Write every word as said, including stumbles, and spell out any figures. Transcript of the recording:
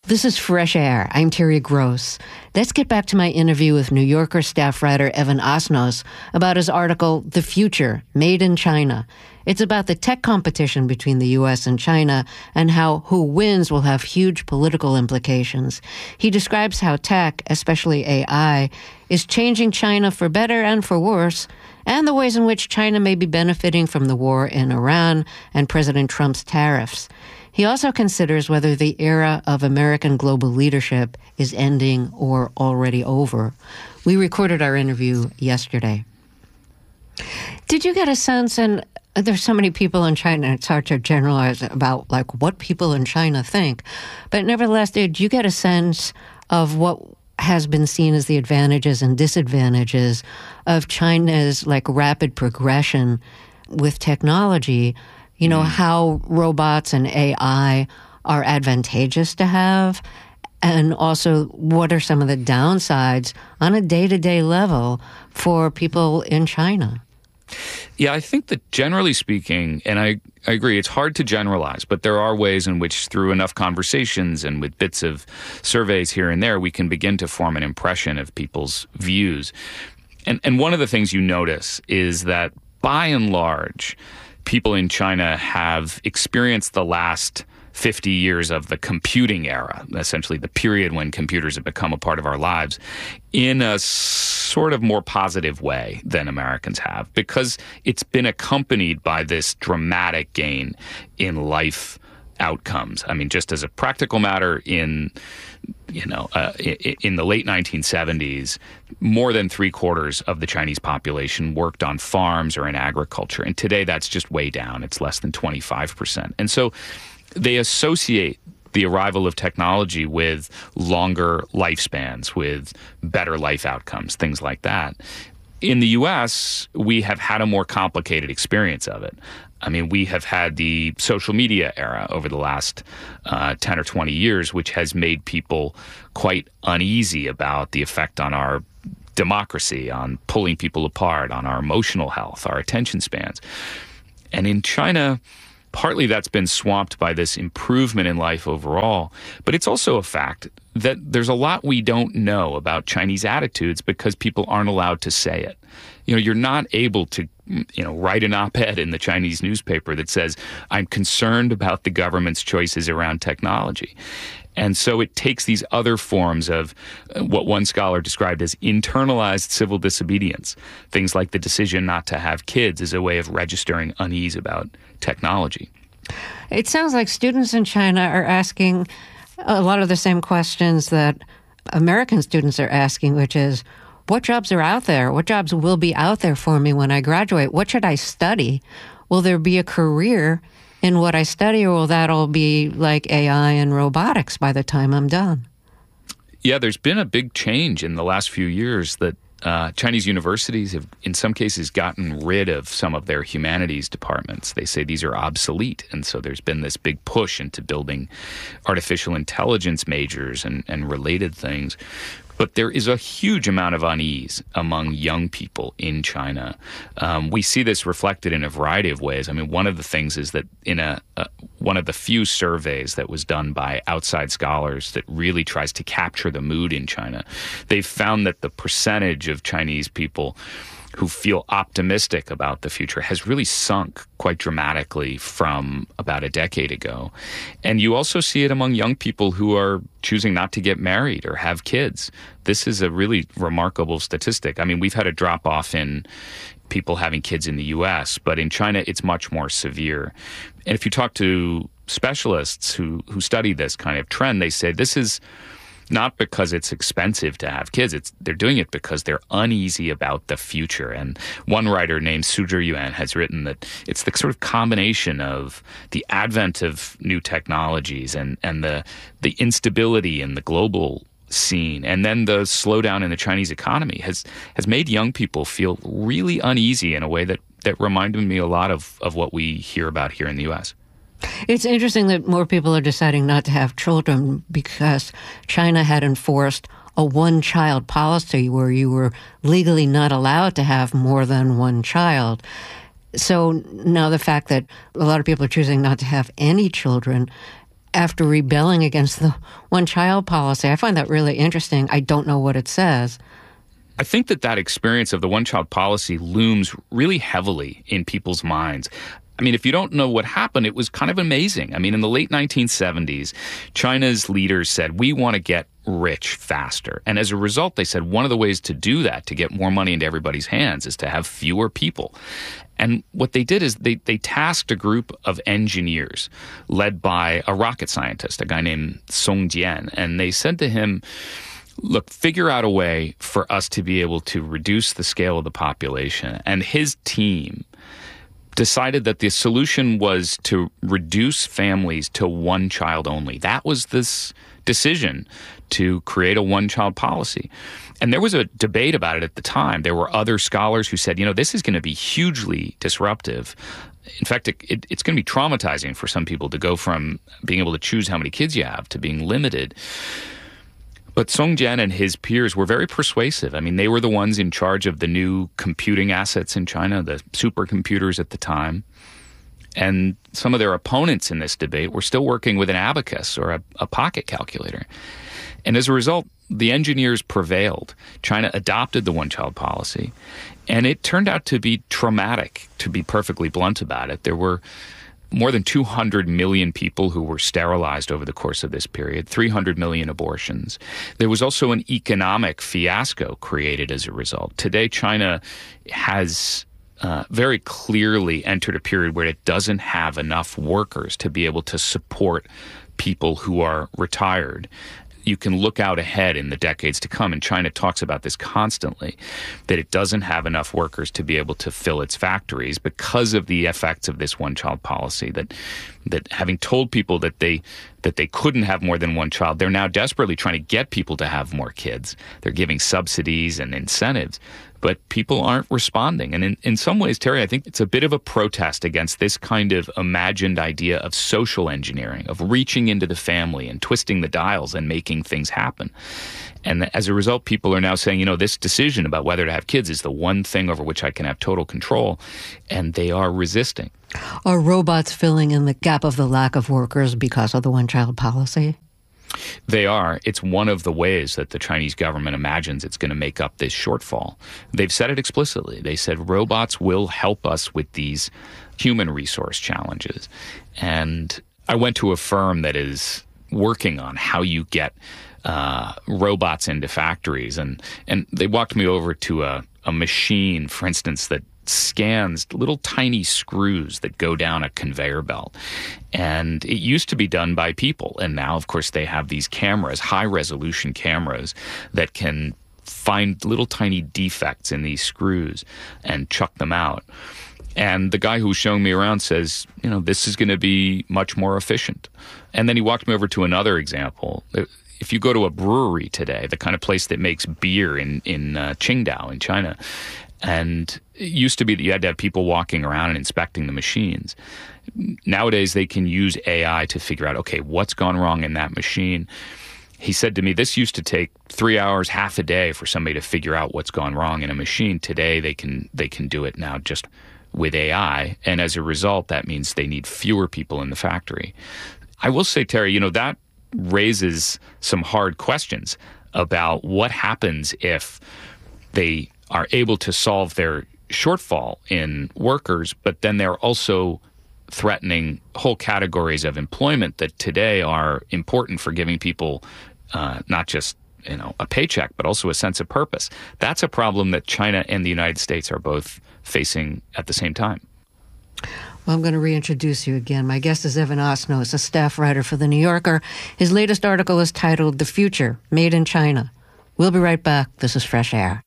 This is Fresh Air. I'm Terry Gross. Let's get back to my interview with New Yorker staff writer Evan Osnos about his article, The Future, Made in China. It's about the tech competition between the U S and China and how who wins will have huge political implications. He describes how tech, especially A I, is changing China for better and for worse, and the ways in which China may be benefiting from the war in Iran and President Trump's tariffs. He also considers whether the era of American global leadership is ending or already over. We recorded our interview yesterday. Did you get a sense, and there's so many people in China, it's hard to generalize about like what people in China think, but nevertheless, did you get a sense of what has been seen as the advantages and disadvantages of China's like rapid progression with technology? You know, mm. how robots and A I are advantageous to have, and also what are some of the downsides on a day-to-day level for people in China? Yeah, I think that generally speaking, and I, I agree, it's hard to generalize, but there are ways in which through enough conversations and with bits of surveys here and there, we can begin to form an impression of people's views. And, and one of the things you notice is that by and large, people in China have experienced the last fifty years of the computing era, essentially the period when computers have become a part of our lives, in a sort of more positive way than Americans have, because it's been accompanied by this dramatic gain in life outcomes. I mean, just as a practical matter, in you know, uh, in the late nineteen seventies, more than three quarters of the Chinese population worked on farms or in agriculture. And today that's just way down. It's less than twenty-five percent. And so they associate the arrival of technology with longer lifespans, with better life outcomes, things like that. In the U S, we have had a more complicated experience of it. I mean, we have had the social media era over the last uh, ten or twenty years, which has made people quite uneasy about the effect on our democracy, on pulling people apart, on our emotional health, our attention spans. And in China, partly that's been swamped by this improvement in life overall, but it's also a fact that there's a lot we don't know about Chinese attitudes because people aren't allowed to say it. You know, you're not able to, you know, write an op-ed in the Chinese newspaper that says, I'm concerned about the government's choices around technology. And so it takes these other forms of what one scholar described as internalized civil disobedience, things like the decision not to have kids as a way of registering unease about technology. It sounds like students in China are asking a lot of the same questions that American students are asking, which is, what jobs are out there? What jobs will be out there for me when I graduate? What should I study? Will there be a career in what I study, or will that all be like A I and robotics by the time I'm done? Yeah, there's been a big change in the last few years that uh, Chinese universities have, in some cases, gotten rid of some of their humanities departments. They say these are obsolete. And so there's been this big push into building artificial intelligence majors and, and related things. But there is a huge amount of unease among young people in China. Um, we see this reflected in a variety of ways. I mean, one of the things is that in a uh, one of the few surveys that was done by outside scholars that really tries to capture the mood in China, they've found that the percentage of Chinese people who feel optimistic about the future has really sunk quite dramatically from about a decade ago. And you also see it among young people who are choosing not to get married or have kids. This is a really remarkable statistic. I mean, we've had a drop-off in people having kids in the U S, but in China, it's much more severe. And if you talk to specialists who, who study this kind of trend, they say this is not because it's expensive to have kids. It's they're doing it because they're uneasy about the future. And one writer named Su Zhiyuan has written that it's the sort of combination of the advent of new technologies and, and the the instability in the global scene, and then the slowdown in the Chinese economy has has made young people feel really uneasy in a way that, that reminded me a lot of, of what we hear about here in the U S. It's interesting that more people are deciding not to have children because China had enforced a one-child policy where you were legally not allowed to have more than one child. So now the fact that a lot of people are choosing not to have any children, after rebelling against the one-child policy. I find that really interesting. I don't know what it says. I think that that experience of the one-child policy looms really heavily in people's minds. I mean, if you don't know what happened, it was kind of amazing. I mean, in the late nineteen seventies, China's leaders said, we want to get rich faster. And as a result, they said one of the ways to do that, to get more money into everybody's hands, is to have fewer people. And what they did is they, they tasked a group of engineers led by a rocket scientist, a guy named Song Jian. And they said to him, look, figure out a way for us to be able to reduce the scale of the population. And his team decided that the solution was to reduce families to one child only. That was this decision to create a one-child policy. And there was a debate about it at the time. There were other scholars who said, you know, this is going to be hugely disruptive. In fact, it, it, it's going to be traumatizing for some people to go from being able to choose how many kids you have to being limited. But Song Jian and his peers were very persuasive. I mean, they were the ones in charge of the new computing assets in China, the supercomputers at the time. And some of their opponents in this debate were still working with an abacus or a, a pocket calculator. And as a result, the engineers prevailed. China adopted the one-child policy. And it turned out to be traumatic, to be perfectly blunt about it. There were more than two hundred million people who were sterilized over the course of this period, three hundred million abortions. There was also an economic fiasco created as a result. Today, China has uh, very clearly entered a period where it doesn't have enough workers to be able to support people who are retired. You can look out ahead in the decades to come, and China talks about this constantly, that it doesn't have enough workers to be able to fill its factories because of the effects of this one-child policy, that that having told people that they that they couldn't have more than one child, they're now desperately trying to get people to have more kids. They're giving subsidies and incentives, but people aren't responding. And in, in some ways, Terry, I think it's a bit of a protest against this kind of imagined idea of social engineering, of reaching into the family and twisting the dials and making things happen. And as a result, people are now saying, you know, this decision about whether to have kids is the one thing over which I can have total control, and they are resisting. Are robots filling in the gap of the lack of workers because of the one-child policy? They are. It's one of the ways that the Chinese government imagines it's going to make up this shortfall. They've said it explicitly. They said robots will help us with these human resource challenges. And I went to a firm that is working on how you get uh, robots into factories. And, and they walked me over to a, a machine, for instance, that scans little tiny screws that go down a conveyor belt. And it used to be done by people. And now, of course, they have these cameras, high-resolution cameras, that can find little tiny defects in these screws and chuck them out. And the guy who's showing me around says, you know, this is going to be much more efficient. And then he walked me over to another example. If you go to a brewery today, the kind of place that makes beer in, in uh, Qingdao in China, and it used to be that you had to have people walking around and inspecting the machines. Nowadays, they can use A I to figure out, okay, what's gone wrong in that machine? He said to me, this used to take three hours, half a day for somebody to figure out what's gone wrong in a machine. Today, they can they can do it now just with A I. And as a result, that means they need fewer people in the factory. I will say, Terry, you know, that raises some hard questions about what happens if they are able to solve their shortfall in workers, but then they're also threatening whole categories of employment that today are important for giving people uh, not just, you know, a paycheck, but also a sense of purpose. That's a problem that China and the United States are both facing at the same time. Well, I'm going to reintroduce you again. My guest is Evan Osnos, a staff writer for The New Yorker. His latest article is titled The Future, Made in China. We'll be right back. This is Fresh Air.